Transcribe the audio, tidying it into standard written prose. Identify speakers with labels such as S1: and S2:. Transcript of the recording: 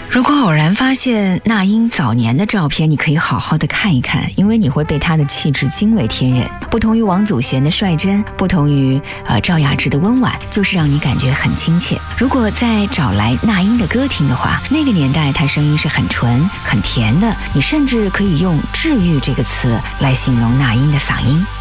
S1: 如果偶然发现那英早年的照片，你可以好好的看一看，因为你会被她的气质惊为天人。不同于王祖贤的率真，不同于赵雅芝的温婉，就是让你感觉很亲切。如果再找来那英的歌听的话，那个年代她声音是很纯很甜的，你甚至可以用治愈这个词来形容那英的嗓音。